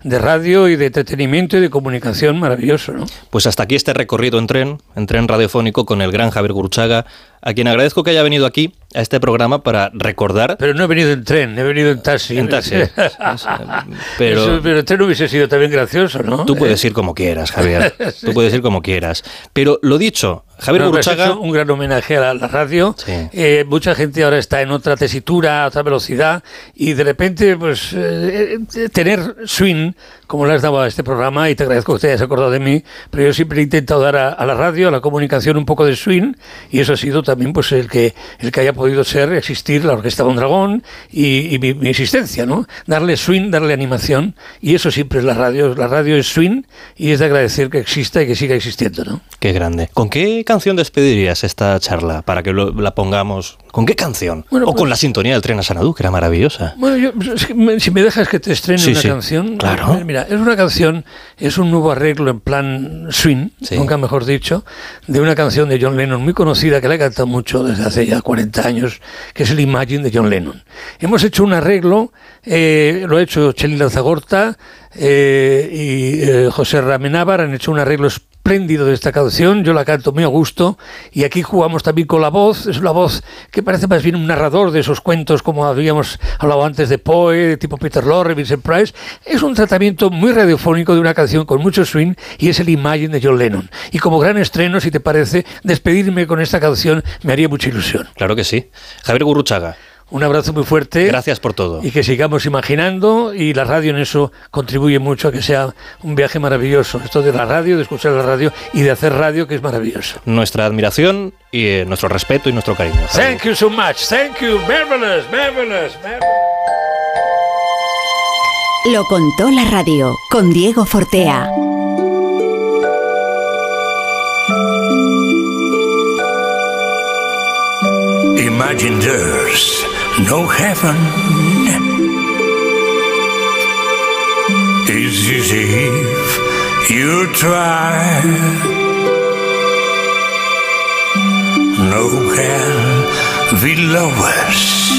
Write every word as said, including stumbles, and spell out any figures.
de radio y de entretenimiento y de comunicación maravilloso, ¿no? Pues hasta aquí este recorrido en tren, en tren radiofónico con el gran Javier Gurruchaga, a quien agradezco que haya venido aquí a este programa para recordar... Pero no he venido en tren, he venido en taxi. En taxi. pero... Eso, pero el tren hubiese sido también gracioso, ¿no? Tú puedes ir como quieras, Javier. Sí. Tú puedes ir como quieras. Pero lo dicho, Javier no, Gurruchaga... Has hecho un gran homenaje a la, la radio. Sí. Eh, mucha gente ahora está en otra tesitura, a otra velocidad, y de repente, pues, eh, tener swing, como le has dado a este programa, y te agradezco que te hayas acordado de mí, pero yo siempre he intentado dar a, a la radio, a la comunicación, un poco de swing, y eso ha sido también, pues, el que el que haya podido ser, existir la Orquesta Mondragón y, y mi, mi existencia, ¿no? Darle swing, darle animación, y eso siempre es la radio. La radio es swing, y es de agradecer que exista y que siga existiendo, ¿no? Qué grande. ¿Con qué canción despedirías esta charla para que lo, la pongamos? ¿Con qué canción? Bueno, o pues, con la sintonía del Tren a Xanadu, que era maravillosa. Bueno, yo, si me dejas que te estrene sí, una sí, canción, claro. Mira, es una canción, es un nuevo arreglo en plan swing, sí. nunca mejor dicho, de una canción de John Lennon muy conocida que la he cantado mucho desde hace ya cuarenta años, que es el Imagine de John Lennon. Hemos hecho un arreglo, eh, lo ha hecho Chelín Lanzagorta eh, y eh, José Ramenábar, han hecho un arreglo espléndido de esta canción, yo la canto muy a gusto, y aquí jugamos también con la voz, es una voz que parece más bien un narrador de esos cuentos como habíamos hablado antes de Poe, tipo Peter Lorre, Vincent Price. Es un tratamiento muy radiofónico de una canción con mucho swing, y es el Imagine de John Lennon. Y como gran estreno, si te parece, despedirme con esta canción me haría mucha ilusión. Claro que sí. Javier Gurruchaga, un abrazo muy fuerte. Gracias por todo. Y que sigamos imaginando, y la radio en eso contribuye mucho a que sea un viaje maravilloso. Esto de la radio, de escuchar la radio y de hacer radio, que es maravilloso. Nuestra admiración y eh, nuestro respeto y nuestro cariño. Javier. Thank you so much. Thank you. Marvelous, marvelous, marvelous. Lo contó la radio con Diego Fortea. Imagine there's no heaven. It's easy if you try. No hell below us.